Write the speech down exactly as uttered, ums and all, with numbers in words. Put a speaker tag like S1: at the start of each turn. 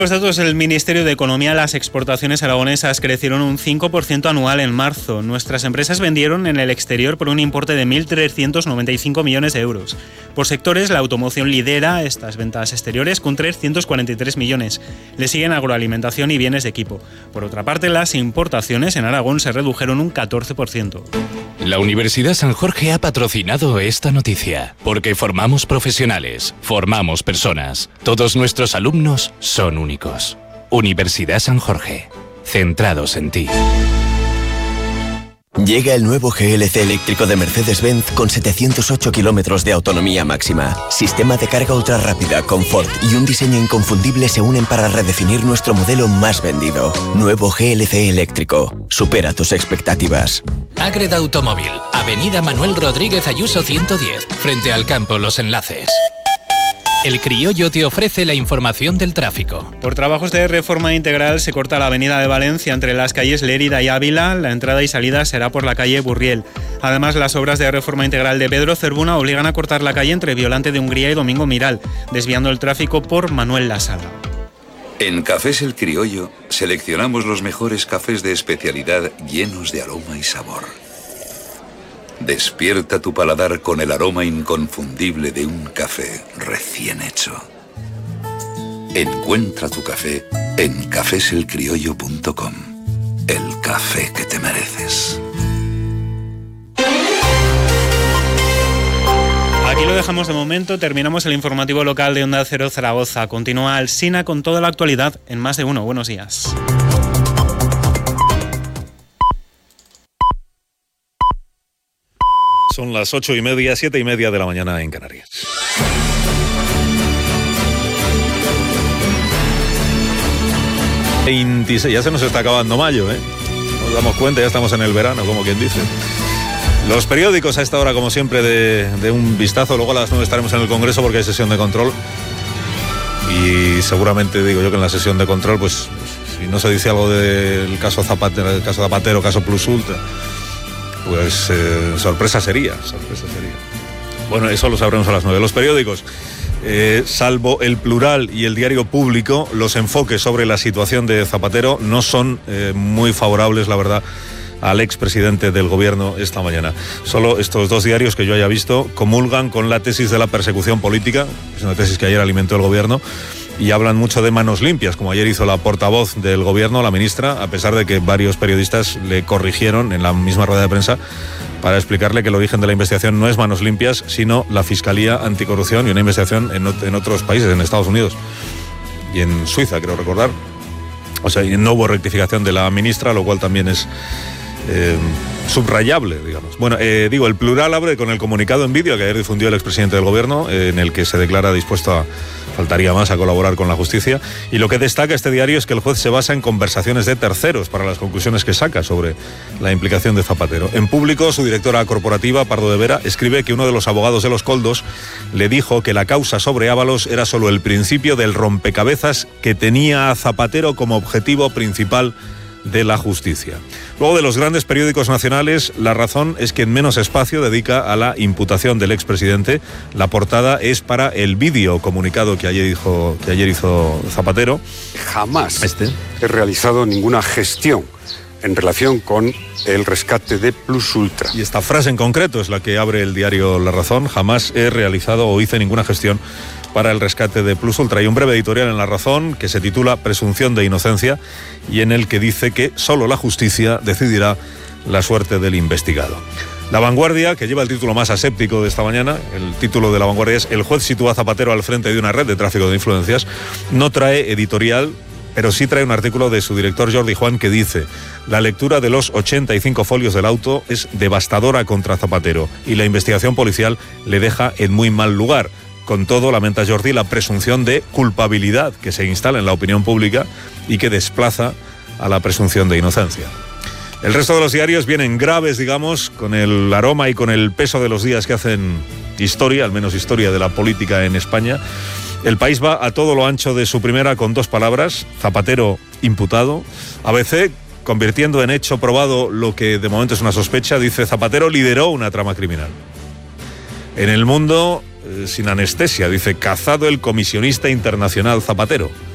S1: Los datos del Ministerio de Economía, las exportaciones aragonesas crecieron un cinco por ciento anual en marzo. Nuestras empresas vendieron en el exterior por un importe de mil trescientos noventa y cinco millones de euros. Por sectores, la automoción lidera estas ventas exteriores con trescientos cuarenta y tres millones. Le siguen agroalimentación y bienes de equipo. Por otra parte, las importaciones en Aragón se redujeron un catorce por ciento.
S2: La Universidad San Jorge ha patrocinado esta noticia, porque formamos profesionales, formamos personas. Todos nuestros alumnos son únicos. Universidad San Jorge, centrados en ti.
S3: Llega el nuevo G L C eléctrico de Mercedes-Benz con setecientos ocho kilómetros de autonomía máxima. Sistema de carga ultra rápida, confort y un diseño inconfundible se unen para redefinir nuestro modelo más vendido. Nuevo G L C eléctrico. Supera tus expectativas.
S2: Ágreda Automóvil, Avenida Manuel Rodríguez Ayuso ciento diez, frente al campo Los Enlaces. El Criollo te ofrece la información del tráfico.
S1: Por trabajos de reforma integral se corta la avenida de Valencia entre las calles Lérida y Ávila. La entrada y salida será por la calle Burriel. Además, las obras de reforma integral de Pedro Cervuna obligan a cortar la calle entre Violante de Hungría y Domingo Miral, desviando el tráfico por Manuel Lasala.
S4: En Cafés El Criollo seleccionamos los mejores cafés de especialidad llenos de aroma y sabor. Despierta tu paladar con el aroma inconfundible de un café recién hecho. Encuentra tu café en cafés el criollo punto com. El café que te mereces.
S1: Aquí lo dejamos de momento. Terminamos el informativo local de Onda Cero Zaragoza. Continúa Alsina con toda la actualidad en Más de Uno. Buenos días.
S5: Son las ocho y media, siete y media de la mañana en Canarias. veintiséis, ya se nos está acabando mayo, ¿eh? Nos damos cuenta, ya estamos en el verano, como quien dice. Los periódicos a esta hora, como siempre, de, de un vistazo. Luego a las nueve estaremos en el Congreso porque hay sesión de control. Y seguramente, digo yo, que en la sesión de control, pues, si no se dice algo del caso Zapatero, el caso Zapatero, caso Plus Ultra, pues eh, sorpresa sería, sorpresa sería. Bueno, eso lo sabremos a las nueve. Los periódicos, eh, salvo El Plural y el Diario Público, los enfoques sobre la situación de Zapatero no son eh, muy favorables, la verdad, al expresidente del gobierno esta mañana. Solo estos dos diarios que yo haya visto comulgan con la tesis de la persecución política, es una tesis que ayer alimentó el gobierno, y hablan mucho de manos limpias, como ayer hizo la portavoz del gobierno, la ministra, a pesar de que varios periodistas le corrigieron en la misma rueda de prensa para explicarle que el origen de la investigación no es manos limpias, sino la Fiscalía Anticorrupción y una investigación en, en otros países, en Estados Unidos y en Suiza, creo recordar. O sea, y no hubo rectificación de la ministra, lo cual también es eh, subrayable, digamos. Bueno, eh, digo, El Plural abre con el comunicado en vídeo que ayer difundió el expresidente del gobierno, eh, en el que se declara dispuesto a, faltaría más, a colaborar con la justicia. Y lo que destaca este diario es que el juez se basa en conversaciones de terceros para las conclusiones que saca sobre la implicación de Zapatero. En Público, su directora corporativa, Pardo de Vera, escribe que uno de los abogados de los Koldos le dijo que la causa sobre Ábalos era solo el principio del rompecabezas que tenía a Zapatero como objetivo principal de la justicia. Luego, de los grandes periódicos nacionales, La Razón es quien menos espacio dedica a la imputación del expresidente. La portada es para el vídeo comunicado que ayer, dijo, que ayer hizo Zapatero.
S6: Jamás
S5: este.
S6: he realizado ninguna gestión en relación con el rescate de Plus Ultra.
S5: Y esta frase en concreto es la que abre el diario La Razón. Jamás he realizado o hice ninguna gestión para el rescate de Plus Ultra. Hay un breve editorial en La Razón que se titula Presunción de inocencia y en el que dice que solo la justicia decidirá la suerte del investigado. La Vanguardia, que lleva el título más aséptico de esta mañana, el título de La Vanguardia es El juez sitúa a Zapatero al frente de una red de tráfico de influencias. No trae editorial, pero sí trae un artículo de su director Jordi Juan que dice: la lectura de los ochenta y cinco folios del auto es devastadora contra Zapatero y la investigación policial le deja en muy mal lugar. Con todo, lamenta Jordi la presunción de culpabilidad que se instala en la opinión pública y que desplaza a la presunción de inocencia. El resto de los diarios vienen graves, digamos, con el aroma y con el peso de los días que hacen historia, al menos historia de la política en España. El País va a todo lo ancho de su primera con dos palabras: Zapatero imputado. A B C, convirtiendo en hecho probado lo que de momento es una sospecha, dice: Zapatero lideró una trama criminal. En El Mundo, eh, sin anestesia, dice: cazado el comisionista internacional Zapatero.